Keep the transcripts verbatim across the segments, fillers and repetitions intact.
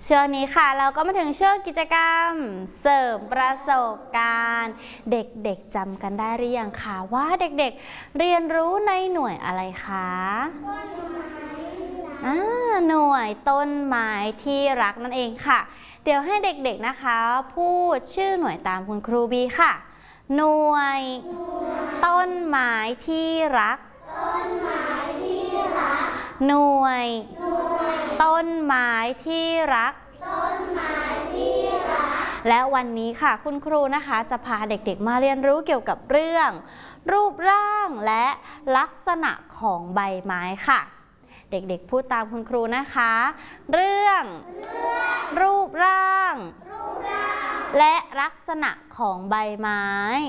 ช่วงนี้ค่ะเราก็มาถึงช่วงกิจกรรมเสริมประสบการณ์เด็กๆจำกันได้หรือยังคะว่าเด็กๆเรียนรู้ในหน่วยอะไรคะหน่วยต้นไม้ที่รักนั่นเองค่ะเดี๋ยวให้เด็กๆนะคะพูดชื่อหน่วยตามคุณครูบีค่ะหน่วยต้นไม้ที่รักหน่วยต้นไม้ที่รักและวันนี้ค่ะคุณครูนะคะจะพาเด็กๆมาเรียนรู้เกี่ยวกับเรื่องรูปร่างและลักษณะของใบไม้ค่ะเด็กๆพูดตามคุณครูนะคะเรื่องรูปร่างและลักษณะของใบไม้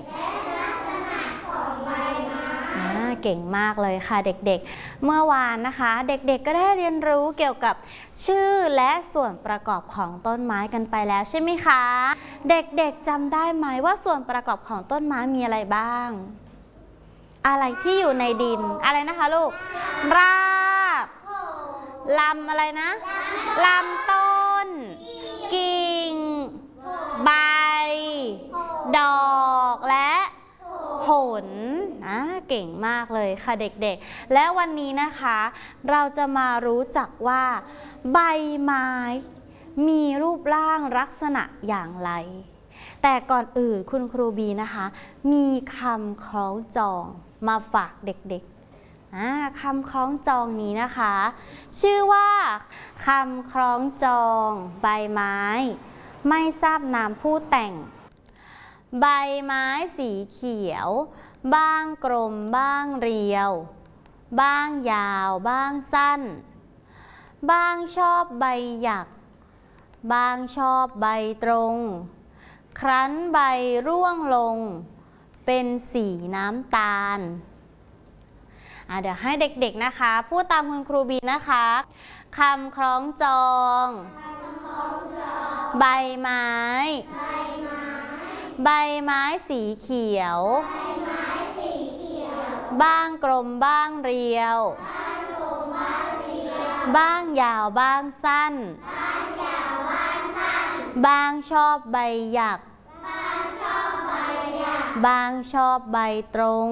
เก่งมากเลยค่ะเด็กๆเมื่อวานนะคะเด็กๆก็ได้เรียนรู้เกี่ยวกับชื่อและส่วนประกอบของต้นไม้กันไปแล้วใช่ไหมคะเด็กๆจำได้ไหมว่าส่วนประกอบของต้นไม้มีอะไรบ้างอะไรที่อยู่ในดินอะไรนะคะลูกรากลำอะไรนะลำต้นกิ่งใบดอกและผลนะเก่งมากเลยค่ะเด็กๆและวันนี้นะคะเราจะมารู้จักว่าใบไม้มีรูปร่างลักษณะอย่างไรแต่ก่อนอื่นคุณครูบีนะคะมีคำคล้องจองมาฝากเด็กๆคำคล้องจองนี้นะคะชื่อว่าคำคล้องจองใบไม้ไม่ทราบนามผู้แต่งใบไม้สีเขียวบ้างกลมบ้างเรียวบ้างยาวบ้างสั้นบ้างชอบใบหยักบ้างชอบใบตรงครั้นใบร่วงลงเป็นสีน้ำตาลเดี๋ยวให้เด็กๆนะคะพูดตามคุณครูบีนะคะคำคล้องจองใบไม้ใบไม้สีเขียวบ้างกลมบ้างเรียวบ้างยาวบ้างสั้นบ้างชอบใบหยักบ้างชอบใบตรง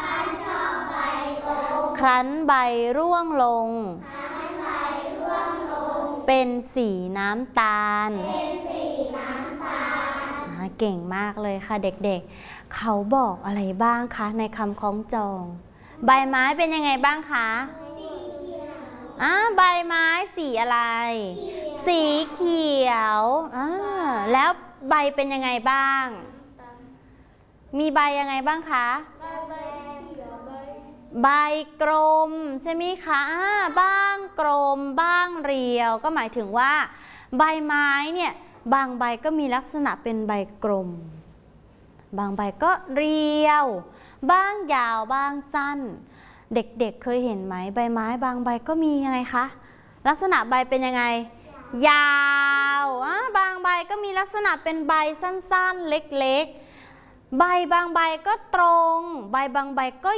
ครั้นใบร่วงลงเป็นสีน้ำตาลเก่งมากเลยค่ะเด็กๆเขาบอกอะไรบ้างคะในคำคล้องจองใบไม้เป็นยังไงบ้างคะอ่าใบไม้สีอะไรสีเขียวอ่าแล้วใบเป็นยังไงบ้างมีใบยังไงบ้างคะใบกลมใช่ไหมคะบ้างกลมบ้างเรียวก็หมายถึงว่าใบไม้เนี่ยบางใบก็มีลักษณะเป็นใบกลมบางใบก็เรียวบ้างยาวบ้างสั้นเด็กๆ เเคยเห็นไหมใบไม้บางใบก็มียังไงคะลักษณะใบเป็นยังไงยาวบางใบก็มีลักษณะเป็นใบสั้นๆเล็กๆใบบางใบก็ตรงใบบางใบก็